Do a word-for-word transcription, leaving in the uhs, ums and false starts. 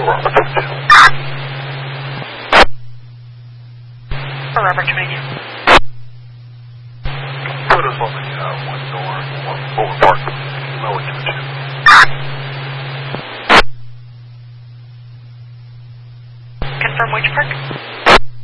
For Robert Training. Put us on the uh, one door, one over park. Lower to the two. Confirm which park?